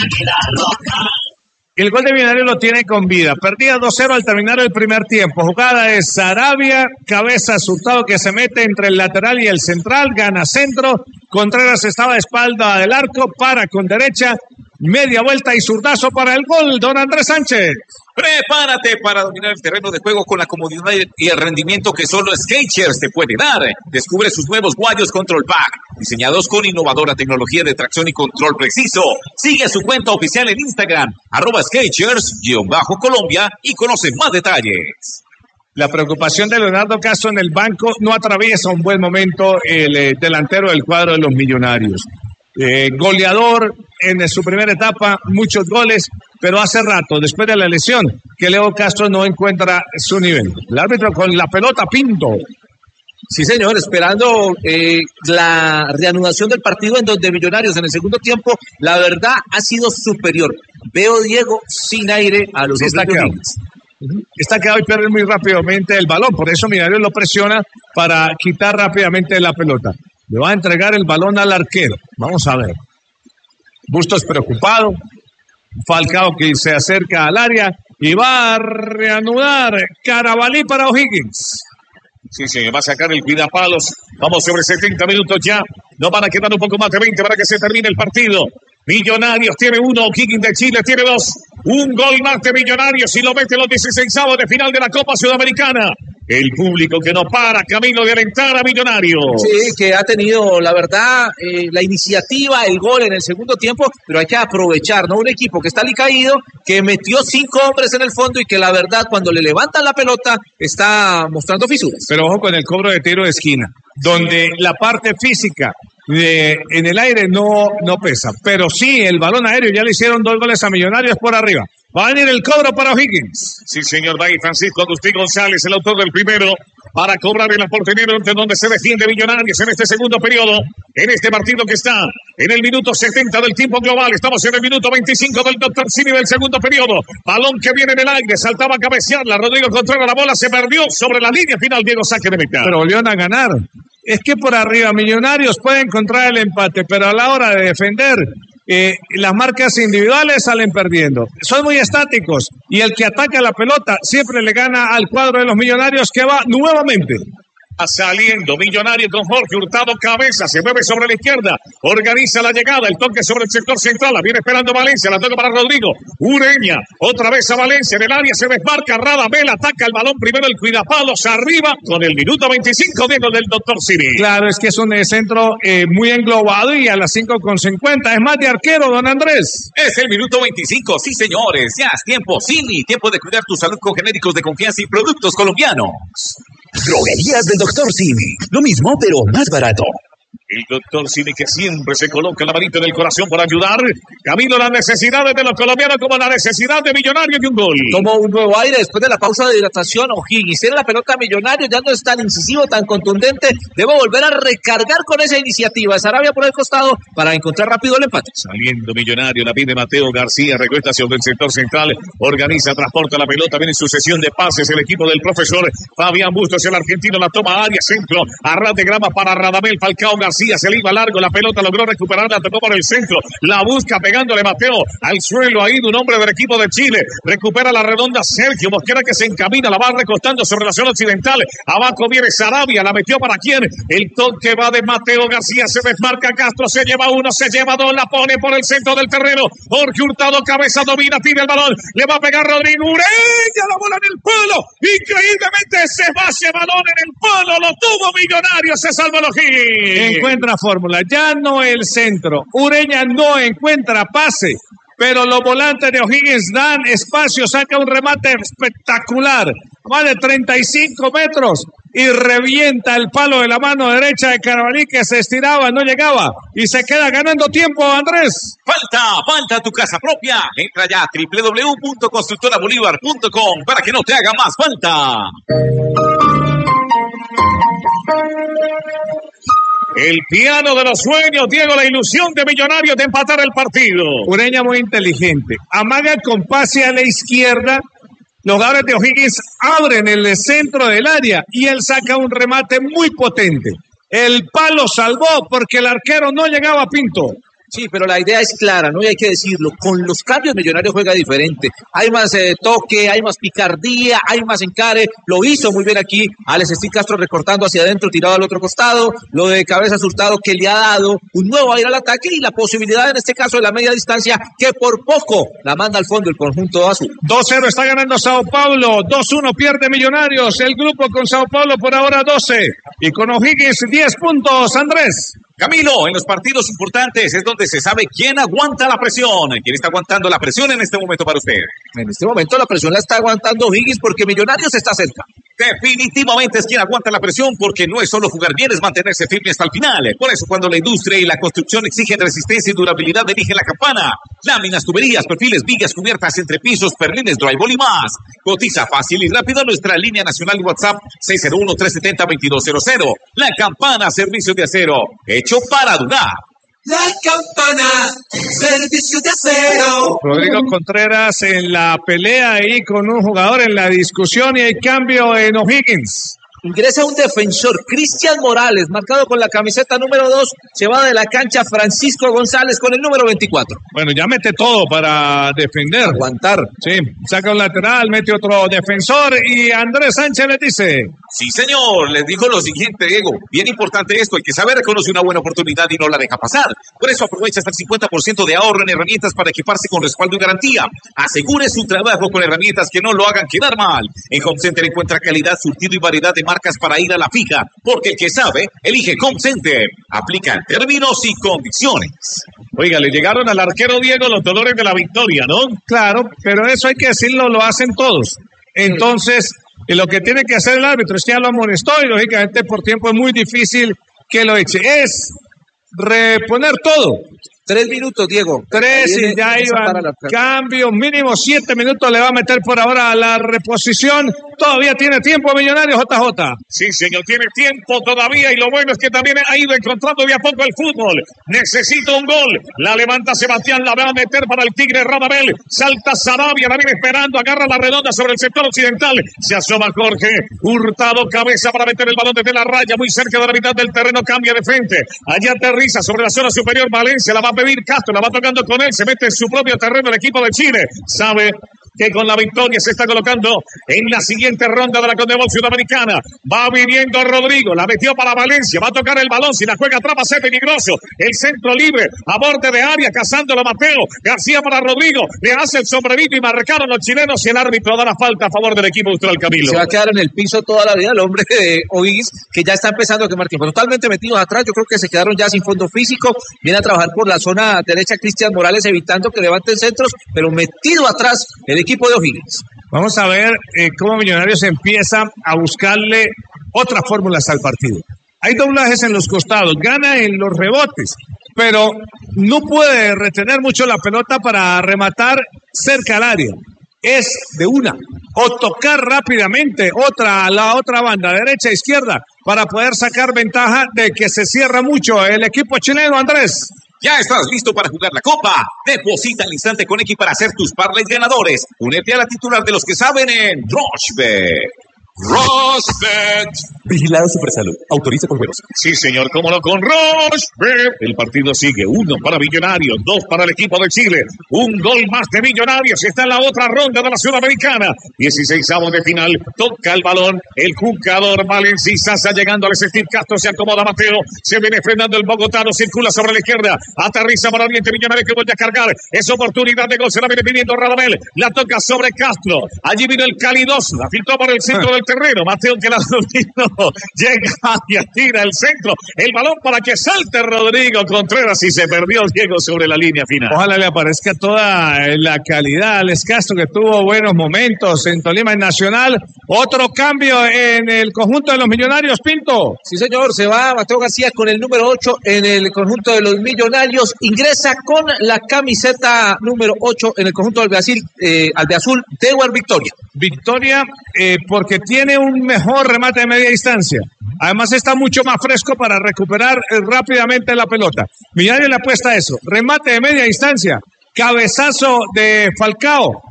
El gol de Millonarios lo tiene con vida. Perdía 2-0 al terminar el primer tiempo. Jugada de Sarabia, cabeza Hurtado que se mete entre el lateral y el central, gana centro. Contreras estaba de espalda del arco, para con derecha, media vuelta y zurdazo para el gol, don Andrés Sánchez. Prepárate para dominar el terreno de juego con la comodidad y el rendimiento que solo Skechers te puede dar. Descubre sus nuevos guayos Control Pack, diseñados con innovadora tecnología de tracción y control preciso. Sigue su cuenta oficial en Instagram, @Skechers_Colombia y conoce más detalles. La preocupación de Leonardo Castro en el banco, no atraviesa un buen momento el delantero del cuadro de los Millonarios. Goleador en su primera etapa, muchos goles, pero hace rato, después de la lesión, que Leo Castro no encuentra su nivel. El árbitro con la pelota, Pinto. Sí, señor, esperando la reanudación del partido en donde Millonarios en el segundo tiempo, la verdad, ha sido superior. Veo, Diego, sin aire a los Está quedado y pierde muy rápidamente el balón, por eso Millonarios lo presiona para quitar rápidamente la pelota. Le va a entregar el balón al arquero. Vamos a ver. Bustos preocupado. Falcao que se acerca al área y va a reanudar. Carabalí para O'Higgins. Sí, señor, va a sacar el cuidapalos. Vamos sobre 70 minutos ya. Nos van a quedar un poco más de 20 para que se termine el partido. Millonarios tiene 1, O'Higgins de Chile tiene 2. Un gol más de Millonarios y lo mete en los 16avos de final de la Copa Sudamericana. El público que no para, camino de alentar a Millonarios. Sí, que ha tenido, la verdad, la iniciativa, el gol en el segundo tiempo, pero hay que aprovechar, ¿no? Un equipo que está alicaído, que metió 5 hombres en el fondo y que la verdad, cuando le levantan la pelota, está mostrando fisuras. Pero ojo con el cobro de tiro de esquina, donde la parte física en el aire no pesa, pero sí el balón aéreo, ya le hicieron 2 goles a Millonarios por arriba. Va a venir el cobro para O'Higgins. Sí, señor, va ahí Francisco Agustín González, el autor del primero, para cobrar en la portería donde se defiende Millonarios en este segundo periodo, en este partido que está en el minuto 70 del tiempo global. Estamos en el minuto 25 del Dr. Cini del segundo periodo. Balón que viene en el aire, saltaba a cabecearla. Rodrigo Contreras, la bola se perdió sobre la línea final. Diego, saque de meta. Pero volvieron a ganar. Es que por arriba Millonarios puede encontrar el empate, pero a la hora de defender, las marcas individuales salen perdiendo. Son muy estáticos y el que ataca la pelota siempre le gana al cuadro de los Millonarios, que va nuevamente. Saliendo Millonario con Jorge Hurtado, cabeza, se mueve sobre la izquierda, organiza la llegada, el toque sobre el sector central, la viene esperando Valencia, la toca para Rodrigo, Ureña, otra vez a Valencia, en el área se desmarca, Radamel ataca el balón, primero el cuidapalos arriba, con el minuto 25 Diego del Dr. Cini. Claro, es que es un centro muy englobado y a las 5:50, es más de arquero, don Andrés. Es el minuto 25, sí señores, ya es tiempo, Cini, tiempo de cuidar tu salud con genéricos de confianza y productos colombianos. Droguerías del Dr. Cini. Lo mismo, pero más barato. El Dr. Cini, que siempre se coloca la manita en el corazón para ayudar. Camino las necesidades de los colombianos como la necesidad de Millonarios de un gol. Tomó un nuevo aire después de la pausa de hidratación. O'Higgins tiene la pelota a Millonarios, ya no es tan incisivo, tan contundente. Debe volver a recargar con esa iniciativa. Sarabia por el costado para encontrar rápido el empate. Saliendo Millonario, la pide Mateo García, recuesta hacia el sector central, organiza, transporta la pelota, viene en sucesión de pases el equipo del profesor Fabián Bustos, el argentino, la toma área, centro, a ras de grama para Radamel, Falcao García, se le iba largo, la pelota logró recuperarla, tocó por el centro, la busca pegándole Mateo al suelo, ahí de un hombre del equipo de Chile, recupera la redonda Sergio Mosquera, que se encamina, la va recostando sobre la zona occidental, abajo viene Sarabia, la metió para quién, el toque va de Mateo García, se desmarca Castro, se lleva uno, se lleva dos, la pone por el centro del terreno, Jorge Hurtado, cabeza, domina, tira el balón, le va a pegar Rodrigo Ureña, la bola en el palo, increíblemente se va ese balón en el palo, lo tuvo Millonario, se salva el O'Higgins. Encuentra fórmula, ya no el centro, Ureña no encuentra pase, pero los volantes de O'Higgins dan espacio, saca un remate espectacular, más de 35 metros y revienta el palo de la mano derecha de Carabalí, que se estiraba, no llegaba y se queda ganando tiempo, Andrés. Falta tu casa propia. Entra ya a www.constructorabolívar.com para que no te haga más falta. El piano de los sueños, Diego, la ilusión de Millonarios de empatar el partido. Ureña muy inteligente, amaga con pase a la izquierda, los jugadores de O'Higgins abren el centro del área y él saca un remate muy potente. El palo salvó porque el arquero no llegaba a Pinto. Sí, pero la idea es clara, ¿no? Y hay que decirlo, con los cambios Millonarios juega diferente. Hay más toque, hay más picardía, hay más encare. Lo hizo muy bien aquí Alex Steve Castro recortando hacia adentro, tirado al otro costado. Lo de Cabezas Hurtado que le ha dado un nuevo aire al ataque y la posibilidad en este caso de la media distancia que por poco la manda al fondo el conjunto azul. 2-0 está ganando Sao Paulo, 2-1 pierde Millonarios. El grupo con Sao Paulo por ahora 12 y con O'Higgins 10 puntos, Andrés. Camilo, en los partidos importantes es donde se sabe quién aguanta la presión. ¿Quién está aguantando la presión en este momento para usted? En este momento la presión la está aguantando Higgins porque Millonarios está cerca. Definitivamente es quien aguanta la presión porque no es solo jugar bien, es mantenerse firme hasta el final. Por eso cuando la industria y la construcción exigen resistencia y durabilidad, elige La Campana. Láminas, tuberías, perfiles, vigas, cubiertas, entrepisos, perlines, drywall y más. Cotiza fácil y rápido a nuestra línea nacional WhatsApp 601-370-2200. La Campana, servicio de acero, hecho para durar. La Campana, servicio de acero. Rodrigo Contreras en la pelea ahí con un jugador en la discusión y hay cambio en O'Higgins. Ingresa un defensor, Cristian Morales, marcado con la camiseta número 2. Se va de la cancha Francisco González con el número 24. Bueno, ya mete todo para defender. Aguantar. Sí, saca un lateral, mete otro defensor y Andrés Sánchez le dice... Sí, señor, les digo lo siguiente, Diego. Bien importante esto, el que sabe reconoce una buena oportunidad y no la deja pasar. Por eso aprovecha hasta el 50% de ahorro en herramientas para equiparse con respaldo y garantía. Asegure su trabajo con herramientas que no lo hagan quedar mal. En Home Center encuentra calidad, surtido y variedad de marcas para ir a la fija, porque el que sabe, elige Home Center. Aplican términos y condiciones. Oiga, le llegaron al arquero Diego los dolores de la victoria, ¿no? Claro, pero eso hay que decirlo, lo hacen todos. Entonces... Y lo que tiene que hacer el árbitro es que ya lo amonestó y lógicamente por tiempo es muy difícil que lo eche. Es reponer todo. 3 minutos, Diego. 3 y ya iba. Cambio mínimo 7 minutos le va a meter por ahora a la reposición. Todavía tiene tiempo Millonarios, JJ. Sí, señor, tiene tiempo todavía y lo bueno es que también ha ido encontrando de a poco el fútbol. Necesita un gol. La levanta Sebastián, la va a meter para el Tigre Radamel. Salta Sarabia, la viene esperando, agarra la redonda sobre el sector occidental. Se asoma Jorge Hurtado, cabeza para meter el balón desde la raya, muy cerca de la mitad del terreno, cambia de frente. Allá aterriza sobre la zona superior Valencia, la va a pedir Castro, la va tocando con él, se mete en su propio terreno el equipo de Chile. Sabe que con la victoria se está colocando en la siguiente ronda de la Conmebol Sudamericana. Va viniendo Rodrigo, la metió para Valencia, va a tocar el balón, si la juega atrás va a ser peligroso. El centro libre, a borde de área, cazándolo Mateo. García para Rodrigo, le hace el sombrerito y marcaron los chilenos y el árbitro da la falta a favor del equipo austral, Camilo. Se va a quedar en el piso toda la vida el hombre de O'Higgins, que ya está empezando a quemar tiempo. Totalmente metidos atrás, yo creo que se quedaron ya sin fondo físico. Viene a trabajar por la zona derecha Cristian Morales, evitando que levanten centros, pero metido atrás el equipo de O'Higgins. Vamos a ver cómo Millonarios empieza a buscarle otras fórmulas al partido. Hay doblajes en los costados, gana en los rebotes, pero no puede retener mucho la pelota para rematar cerca al área. Es de una, o tocar rápidamente a la otra banda, derecha, izquierda, para poder sacar ventaja de que se cierra mucho el equipo chileno, Andrés. ¿Ya estás listo para jugar la Copa? Deposita al instante con X para hacer tus parlays ganadores. Únete a la titular de los que saben en Rushbet. Rushbet. Vigilado Supersalud. Autoriza con juegos. Sí, señor, cómo no, con Rushbet. El partido sigue. 1 para Millonarios, 2 para el equipo de Chile. Un gol más de Millonarios. Está en la otra ronda de la Sudamericana. 16avos de final. Toca el balón. El jugador Valencia Sasa llegando al Steve Castro. Se acomoda Mateo. Se viene frenando el bogotano. Circula sobre la izquierda. Aterriza para Oriente Millonarios que vuelve a cargar. Es oportunidad de gol. Se la viene pidiendo Radamel. La toca sobre Castro. Allí vino el Cali 2. La filtró por el centro del terreno. Mateo que la dominó. Llega y tira el centro. El balón para que salte Rodrigo Contreras y se perdió Diego sobre la línea final. Ojalá le aparezca toda la calidad al Castro, que tuvo buenos momentos en Tolima y Nacional. Otro cambio en el conjunto de los Millonarios, Pinto. Sí, señor, se va Mateo García con el número 8 en el conjunto de los Millonarios. Ingresa con la camiseta número 8 en el conjunto albiazul, Dewar Victoria. Victoria porque tiene un mejor remate de media distancia. Además está mucho más fresco para recuperar rápidamente la pelota. Millonarios le apuesta a eso. Remate de media distancia. Cabezazo de Falcao.